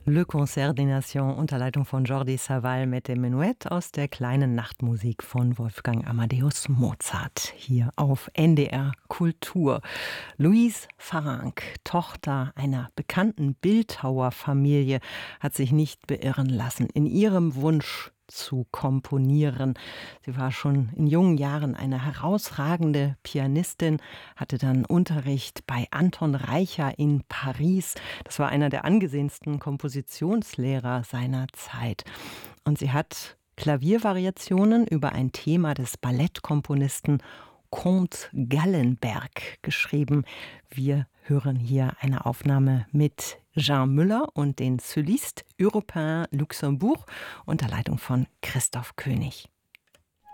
Le Concert des Nations unter Leitung von Jordi Savall mit dem Menuett aus der kleinen Nachtmusik von Wolfgang Amadeus Mozart hier auf NDR Kultur. Louise Farrenc, Tochter einer bekannten Bildhauerfamilie, hat sich nicht beirren lassen in ihrem Wunsch zu komponieren. Sie war schon in jungen Jahren eine herausragende Pianistin, hatte dann Unterricht bei Anton Reicha in Paris. Das war einer der angesehensten Kompositionslehrer seiner Zeit. Und sie hat Klaviervariationen über ein Thema des Ballettkomponisten Comte Gallenberg geschrieben. Wir hören hier eine Aufnahme mit Jean Müller und den Solistes Européens Luxembourg unter Leitung von Christoph König.